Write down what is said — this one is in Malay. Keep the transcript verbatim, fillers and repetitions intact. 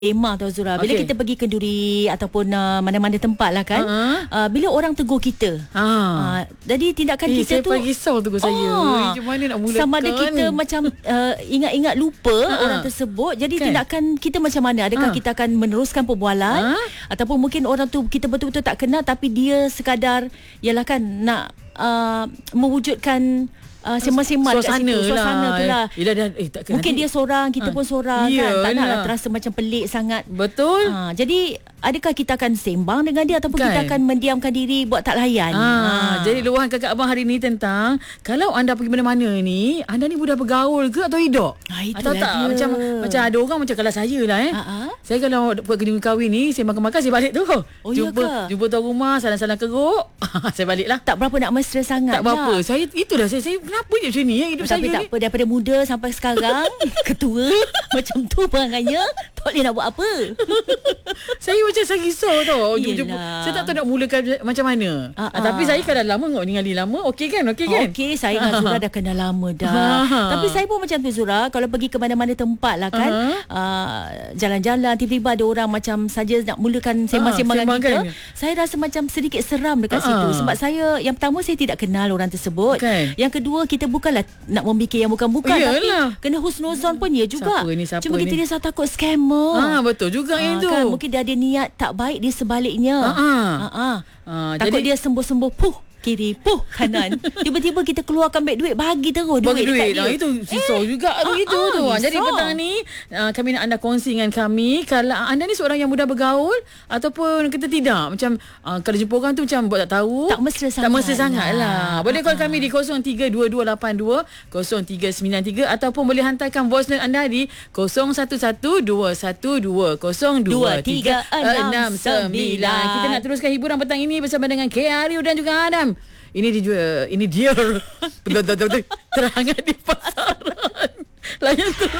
Emah tau Zura. Bila okay. kita pergi kenduri ataupun uh, mana-mana tempat lah kan, uh-huh. uh, bila orang tegur kita, uh. Uh, jadi tindakan eh, kita saya tu saya risau tegur oh, saya. Macam mana nak mulakan? Sama ada kita macam uh, ingat-ingat lupa uh-huh. orang tersebut. Jadi okay. tindakan kita macam mana? Adakah uh. kita akan meneruskan perbualan uh. ataupun mungkin orang tu kita betul-betul tak kenal tapi dia sekadar ialah kan nak uh, mewujudkan Uh, sembang-sembang suasana situ, suasana lah. tu lah. Yelah, dah, eh, tak, mungkin nanti, dia seorang, kita ha. pun seorang kan. Tak nak lah terasa macam pelik sangat. Betul. Ha, jadi adakah kita akan sembang dengan dia ataupun kan. kita akan mendiamkan diri buat tak layan? Ha. Ha. Jadi luahan kakak abang hari ni tentang kalau anda pergi mana-mana ni, anda ni mudah bergaul ke atau tidak? Ha, atau tak? Dia. Macam macam ada orang macam kalau saya lah eh. Ha-ha. Saya kalau buat kedua kahwin ni, saya makan-makan saya balik tu. Oh, jumpa jumpa tuan rumah, salam-salam keruk. Saya balik lah. Tak berapa nak mesra sangat. Tak berapa. Saya itulah saya, saya kenapa je macam ni eh, hidup tapi saya tak ni. apa, daripada muda sampai sekarang ketua macam tu perangannya, tak boleh nak buat apa. Saya macam saya risau tau. Jumpa, saya tak tahu nak mulakan macam mana. Uh-uh. Ah, tapi saya kan dah lama kot ningali lama. Okey kan? Okey kan? Okey, saya dengan Zura dah kenal lama dah. Tapi saya pun macam tu Zura, kalau pergi ke mana-mana tempat lah kan, uh-huh. uh, jalan-jalan tiba-tiba ada orang macam saja nak mulakan sembang-sembang uh, kita, saya rasa macam sedikit seram dekat uh-huh. situ. Sebab saya, yang pertama saya tidak kenal orang tersebut. Okay. Yang kedua, kita bukanlah nak memikir yang bukan-bukan. Yalah. Tapi kena husnuzon pun ya juga. Siapa ni, siapa Cuma kita ni? dia takut scammer. Ah, betul juga ah, yang tu. Kan, mungkin dia ada niat tak baik di sebaliknya. Ah, ah. Ah, ah. Takut jadi, dia sembuh-sembuh puh kiri, puh kanan. Tiba-tiba kita keluarkan baik duit, bagi terus duit. Bagi duit. Nah, itu risau eh, juga tu ah, itu ah, tu. Risau. Jadi petang ni uh, kami nak anda kongsi dengan kami kalau anda ni seorang yang mudah bergaul ataupun kita tidak. Macam uh, kalau jumpa orang tu macam buat tak tahu. Tak mesra sangat. Tak mesra sangat lah. Boleh call kami di kosong tiga dua dua lapan dua kosong tiga sembilan tiga ataupun boleh hantarkan voice note anda di kosong satu satu dua satu dua kosong dua tiga enam sembilan. Kita nak teruskan hiburan petang ini bersama dengan K Aryu dan juga Adam. Ini dia, ini dia terangan di pasaran. Layan terus.